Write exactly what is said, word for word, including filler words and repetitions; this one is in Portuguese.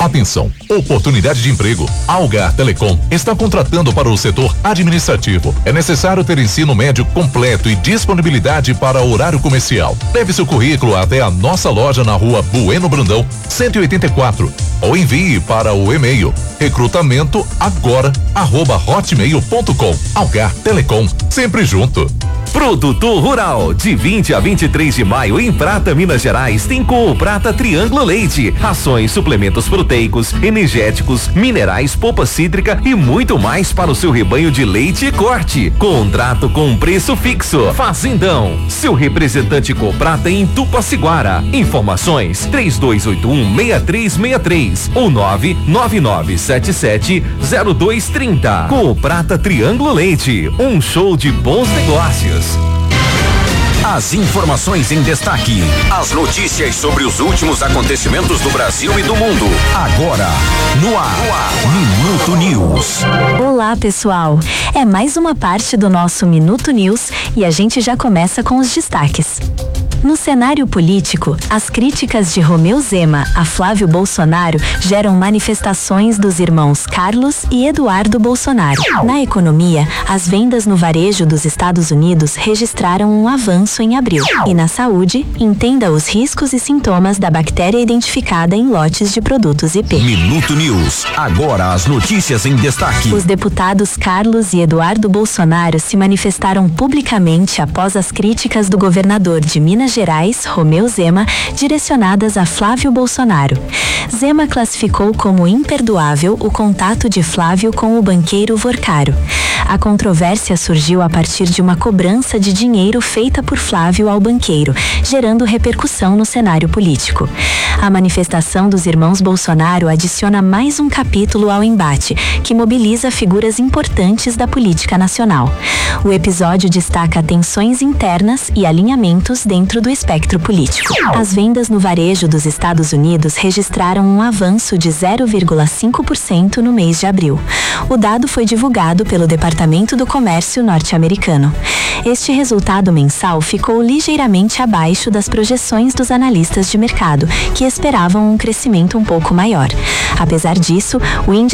Atenção, oportunidade de emprego. A Algar Telecom está contratando para o setor administrativo. É necessário ter ensino médio completo e disponibilidade para horário comercial. Leve seu currículo até a nossa loja na rua Bueno Brandão, cento e oitenta e quatro, ou envie para o e-mail recrutamento agora arroba hotmail ponto com. Algar Telecom, sempre junto. Produtor Rural, de vinte a vinte e três de maio em Prata, Minas Gerais, tem com o Prata Triângulo Leite, rações, suplementos proteicos, energéticos, minerais, polpa cítrica e muito mais para o seu rebanho de leite e corte. Contrato com preço fixo. Fazendão, seu representante Coprata em Tupaciguara. Informações três dois oito um, seis três seis três ou nove nove nove sete sete zero dois três zero. Com o Prata Triângulo Leite, um show de bons negócios. As informações em destaque, as notícias sobre os últimos acontecimentos do Brasil e do mundo. Agora, no ar, no ar. Minuto News. Olá, pessoal. É mais uma parte do nosso Minuto News e a gente já começa com os destaques. No cenário político, as críticas de Romeu Zema a Flávio Bolsonaro geram manifestações dos irmãos Carlos e Eduardo Bolsonaro. Na economia, as vendas no varejo dos Estados Unidos registraram um avanço em abril. E na saúde, entenda os riscos e sintomas da bactéria identificada em lotes de produtos I P. Minuto News. Agora as notícias em destaque. Os deputados Carlos e Eduardo Bolsonaro se manifestaram publicamente após as críticas do governador de Minas Gerais, Romeu Zema, direcionadas a Flávio Bolsonaro. Zema classificou como imperdoável o contato de Flávio com o banqueiro Vorcaro. A controvérsia surgiu a partir de uma cobrança de dinheiro feita por Flávio ao banqueiro, gerando repercussão no cenário político. A manifestação dos irmãos Bolsonaro adiciona mais um capítulo ao embate, que mobiliza figuras importantes da política nacional. O episódio destaca tensões internas e alinhamentos dentro do espectro político. As vendas no varejo dos Estados Unidos registraram um avanço de zero vírgula cinco por cento no mês de abril. O dado foi divulgado pelo Departamento do Comércio norte-americano. Este resultado mensal ficou ligeiramente abaixo das projeções dos analistas de mercado, que esperavam um crescimento um pouco maior. Apesar disso, o índice